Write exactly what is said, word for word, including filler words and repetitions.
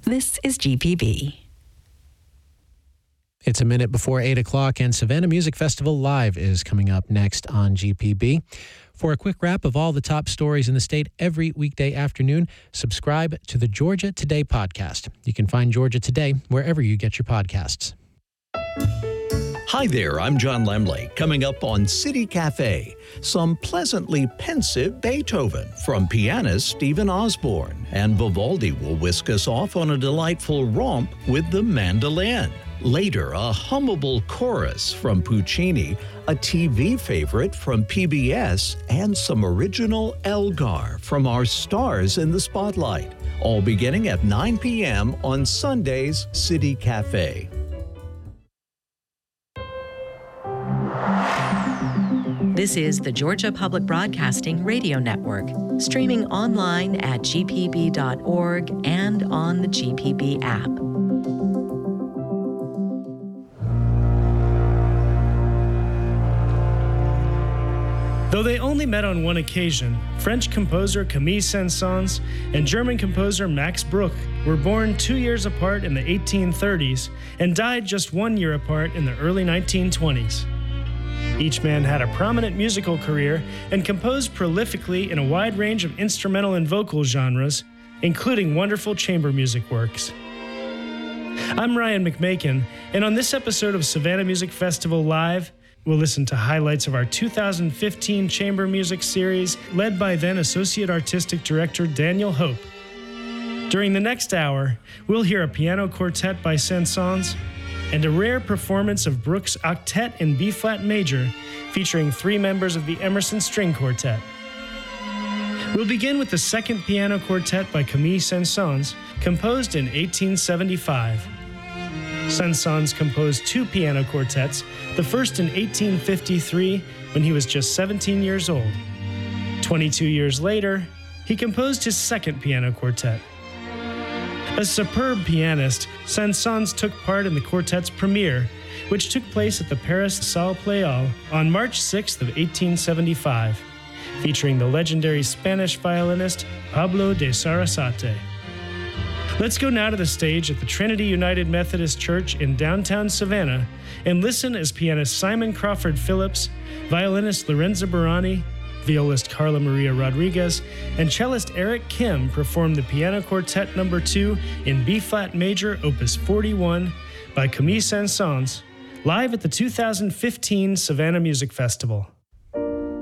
This is G P B. It's a minute before eight o'clock, and Savannah Music Festival Live is coming up next on G P B. For a quick wrap of all the top stories in the state every weekday afternoon, subscribe to the Georgia Today podcast. You can find Georgia Today wherever you get your podcasts. Hi there, I'm John Lemley. Coming up on City Cafe, some pleasantly pensive Beethoven from pianist Stephen Osborne, and Vivaldi will whisk us off on a delightful romp with the mandolin. Later, a hummable chorus from Puccini, a T V favorite from P B S, and some original Elgar from our stars in the spotlight. All beginning at nine p.m. on Sunday's City Cafe. This is the Georgia Public Broadcasting Radio Network, streaming online at g p b dot org and on the G P B app. Though they only met on one occasion, French composer Camille Saint-Saëns and German composer Max Bruch were born two years apart in the eighteen thirties and died just one year apart in the early nineteen twenties. Each man had a prominent musical career and composed prolifically in a wide range of instrumental and vocal genres, including wonderful chamber music works. I'm Ryan McMakin, and on this episode of Savannah Music Festival Live, we'll listen to highlights of our two thousand fifteen Chamber Music Series, led by then Associate Artistic Director Daniel Hope. During the next hour, we'll hear a piano quartet by Saint-Saëns and a rare performance of Bruch's Octet in B-flat major, featuring three members of the Emerson String Quartet. We'll begin with the second piano quartet by Camille Saint-Saëns, composed in eighteen seventy-five. Saint-Saëns composed two piano quartets, the first in eighteen fifty-three when he was just seventeen years old. twenty-two years later, he composed his second piano quartet. A superb pianist, Saint-Saëns took part in the quartet's premiere, which took place at the Paris Salle Pleyel on March sixth of eighteen seventy-five, featuring the legendary Spanish violinist Pablo de Sarasate. Let's go now to the stage at the Trinity United Methodist Church in downtown Savannah and listen as pianist Simon Crawford Phillips, violinist Lorenzo Barani, violist Carla Maria Rodriguez, and cellist Eric Kim perform the Piano Quartet Number two in B-flat major, Opus forty-one, by Camille Saint-Saëns, live at the two thousand fifteen Savannah Music Festival.